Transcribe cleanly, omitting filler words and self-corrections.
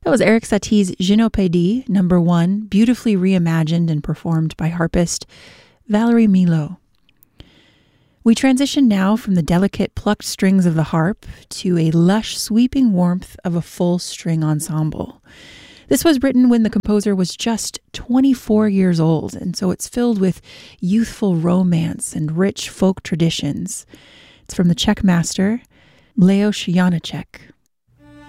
That was Erik Satie's Gynopédie, number 1, beautifully reimagined and performed by harpist Valerie Milo. We transition now from the delicate plucked strings of the harp to a lush sweeping warmth of a full string ensemble. This was written when the composer was just 24 years old, and so it's filled with youthful romance and rich folk traditions. It's from the Czech master, Leoš Janáček.